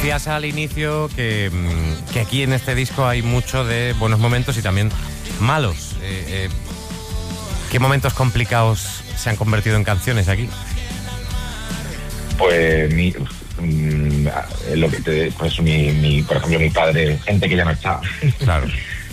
Decías al inicio que aquí en este disco hay mucho de buenos momentos y también malos. ¿Qué momentos complicados se han convertido en canciones aquí? Pues lo que por ejemplo, mi padre, gente que ya no está. Claro.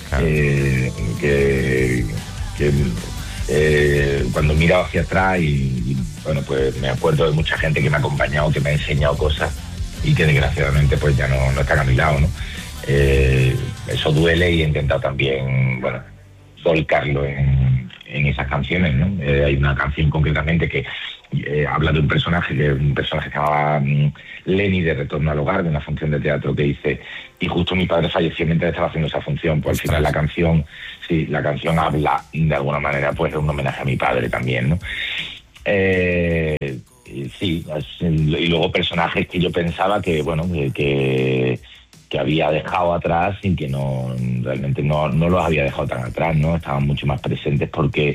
Cuando miro hacia atrás y bueno, pues me acuerdo de mucha gente que me ha acompañado, que me ha enseñado cosas y que desgraciadamente pues ya no están a mi lado, ¿no? Eso duele y he intentado también, bueno, volcarlo en esas canciones, ¿no? Hay una canción concretamente que habla de un personaje que se llamaba Lenny, de Retorno al Hogar, de una función de teatro, que dice, y justo mi padre falleció mientras estaba haciendo esa función. Pues al final la canción habla de alguna manera pues de un homenaje a mi padre también, ¿no? Sí, y luego personajes que yo pensaba que, bueno, que había dejado atrás y que realmente no los había dejado tan atrás, ¿no? Estaban mucho más presentes porque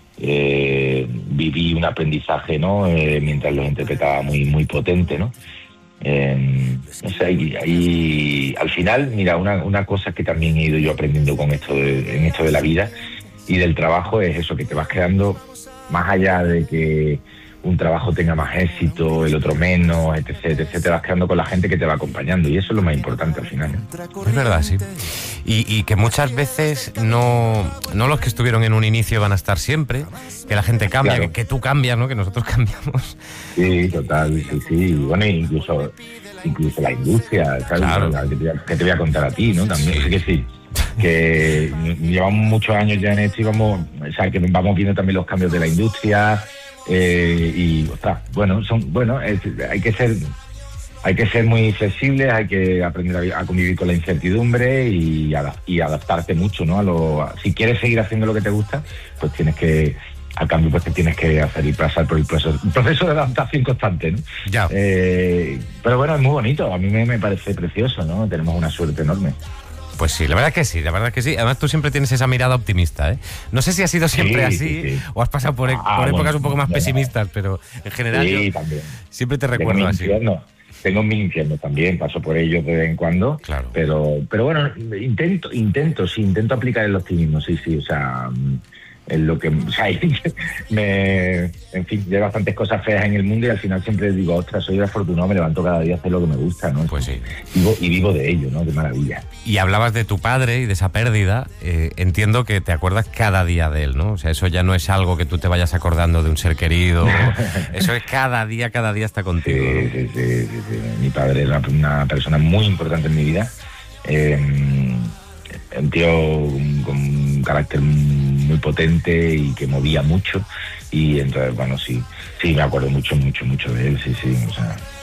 viví un aprendizaje, ¿no? Mientras los interpretaba muy, muy potente, ¿no? No sé, ahí al final, mira, una cosa que también he ido yo aprendiendo en esto de la vida y del trabajo es eso, que te vas quedando, más allá de que un trabajo tenga más éxito, el otro menos, etc., te vas quedando con la gente que te va acompañando, y eso es lo más importante al final, ¿eh? Es verdad, sí. Y que muchas veces no los que estuvieron en un inicio van a estar siempre, que la gente cambia, claro. que tú cambias, ¿no? Que nosotros cambiamos. Sí, total, sí. Bueno, incluso la industria, ¿sabes? Claro. Que te voy a contar a ti, ¿no? También, sí. Que sí. Que llevamos muchos años ya en esto y vamos viendo también los cambios de la industria. Y ostras, hay que ser muy flexibles, hay que aprender a convivir con la incertidumbre y adaptarte mucho, ¿no? Si quieres seguir haciendo lo que te gusta, pues tienes que, al cambio, pues te tienes que hacer y pasar por un proceso de adaptación constante, ¿no? Ya. Pero bueno, es muy bonito, a mí me parece precioso, ¿no? Tenemos una suerte enorme. Pues sí, la verdad que sí. Además, tú siempre tienes esa mirada optimista, ¿eh? No sé si ha sido siempre así, sí. O has pasado por épocas un poco más pesimistas, pero en general también. Siempre te recuerdo así. Tengo mis infiernos también, paso por ellos de vez en cuando, claro. Pero bueno, intento aplicar el optimismo, sí, o sea, es lo que, o sea, en fin, hay bastantes cosas feas en el mundo y al final siempre digo, ostras, soy afortunado, me levanto cada día a hacer lo que me gusta, ¿no? Pues sí. Vivo de ello, ¿no? Qué maravilla. Y hablabas de tu padre y de esa pérdida, entiendo que te acuerdas cada día de él, ¿no? O sea, eso ya no es algo que tú te vayas acordando de un ser querido, eso es cada ddía está contigo, ¿no? Sí. Mi padre era una persona muy importante en mi vida, un tío con un carácter muy potente y que movía mucho, y entonces, bueno, sí me acuerdo mucho de él, sí, o sea,